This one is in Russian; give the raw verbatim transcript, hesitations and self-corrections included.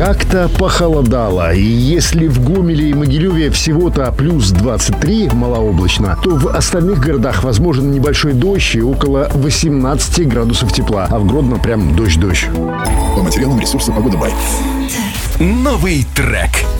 Как-то похолодало, и если в Гомеле и Могилеве всего-то плюс двадцать три, малооблачно, то в остальных городах возможен небольшой дождь и около восемнадцати градусов тепла, а в Гродно прям дождь-дождь. По материалам ресурса «Погода Бай». Новый трек.